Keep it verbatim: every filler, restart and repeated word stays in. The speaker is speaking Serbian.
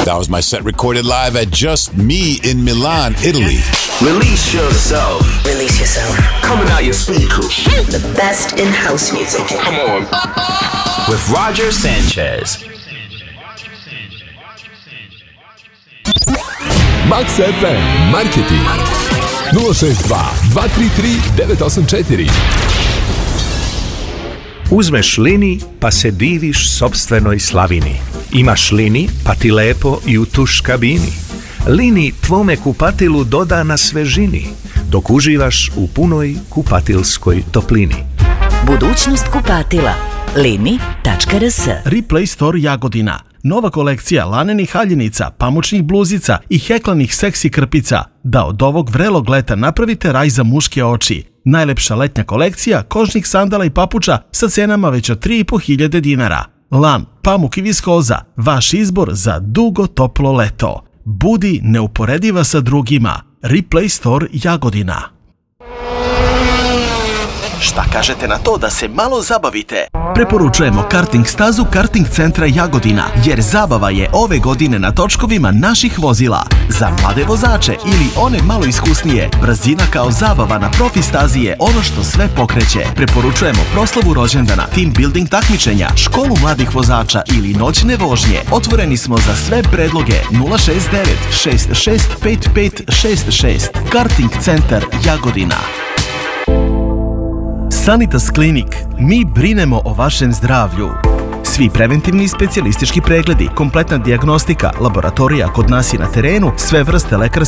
That was my set recorded live at Just Me in Milan, Italy. Release yourself. Release yourself. Coming out your speakers. The best in house music. Come on. With Roger Sanchez. Max ef em Marketing nula šest dva, dva tri tri, devet osam četiri. Uzmeš lini pa se diviš sopstvenoj slavini. Imaš lini pa ti lepo i u tuš kabini. Lini tvome kupatilu doda na svežini, dok uživaš u punoj kupatilskoj toplini. Budućnost kupatila. lini tačka r s. Replay Store Jagodina. Nova kolekcija lanenih haljenica, pamučnih bluzica i heklanih seksi krpica. Da od ovog vrelog leta napravite raj za muške oči. Najlepša letnja kolekcija kožnih sandala i papuča sa cenama već od tri i po hiljade dinara. Lan, pamuk i viskoza, vaš izbor za dugo toplo leto. Budi neuporediva sa drugima. Replay Store Jagodina. Šta kažete na to da se malo zabavite? Preporučujemo karting stazu Karting centra Jagodina, jer zabava je ove godine na točkovima naših vozila. Za mlade vozače ili one malo iskusnije, brzina kao zabava na profi stazi je ono što sve pokreće. Preporučujemo proslavu rođendana, team building takmičenja, školu mladih vozača ili noćne vožnje. Otvoreni smo za sve predloge nula šest devet šest šest pet pet šest šest. Karting centar Jagodina. Sanitas Klinik. Mi brinemo o vašem zdravlju. Svi preventivni i specijalistički pregledi, kompletna dijagnostika, laboratorija kod nas i na terenu, sve vrste lekarskih